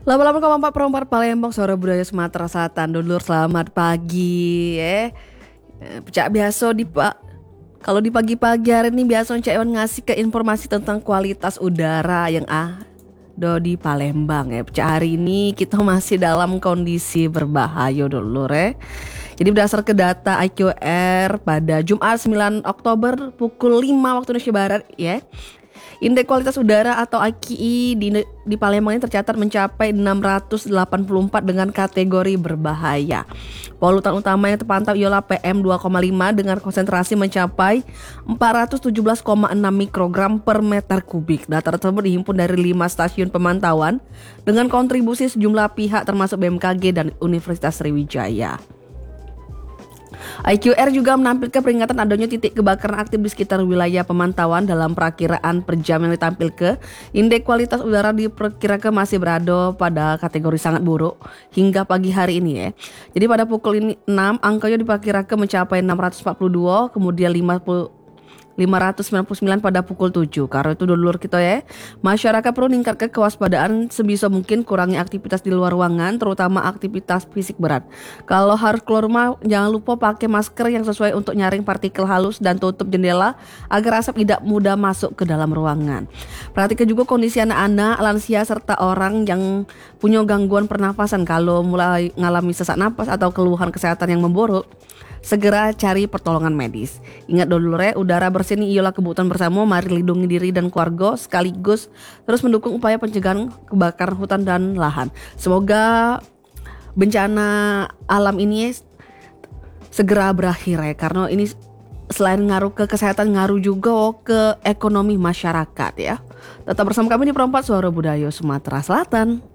88,4 Palembang, Suara Budaya Sumatera Selatan. Dulur, selamat pagi Pecak biasa kalau di pagi-pagi hari ini biasa Cak Iwan ngasih ke informasi tentang kualitas udara yang ada di Palembang Pecak hari ini kita masih dalam kondisi berbahaya dulur Jadi berdasar ke data IQR pada Jumat 9 Oktober pukul 5 waktu Indonesia Barat Indeks kualitas udara atau AQI di Palembang ini tercatat mencapai 684 dengan kategori berbahaya. Polutan utama yang terpantau ialah PM 2,5 dengan konsentrasi mencapai 417,6 mikrogram per meter kubik. Data tersebut dihimpun dari 5 stasiun pemantauan dengan kontribusi sejumlah pihak termasuk BMKG dan Universitas Sriwijaya. IQR juga menampilkan peringatan adanya titik kebakaran aktif di sekitar wilayah pemantauan. Dalam perakiraan per jam yang ditampilkan, indeks kualitas udara diperkirakan masih berada pada kategori sangat buruk hingga pagi hari ini Jadi pada pukul 6 angkanya diperkirakan mencapai 642, kemudian 599 pada pukul 7. Karena itu dulur kita masyarakat perlu meningkatkan kewaspadaan sebisa mungkin, kurangi aktivitas di luar ruangan, terutama aktivitas fisik berat. Kalau harus keluar rumah, jangan lupa pakai masker yang sesuai untuk nyaring partikel halus dan tutup jendela agar asap tidak mudah masuk ke dalam ruangan. Perhatikan juga kondisi anak-anak, lansia serta orang yang punya gangguan pernafasan. Kalau mulai mengalami sesak napas atau keluhan kesehatan yang memburuk, segera cari pertolongan medis. Ingat dulu udara bersih ini ialah kebutuhan bersama. Mari lindungi diri dan keluarga sekaligus terus mendukung upaya pencegahan kebakaran hutan dan lahan. Semoga bencana alam ini segera berakhir karena ini selain ngaruh ke kesehatan, ngaruh juga ke ekonomi masyarakat Tetap bersama kami di Perempat Suara Budaya Sumatera Selatan.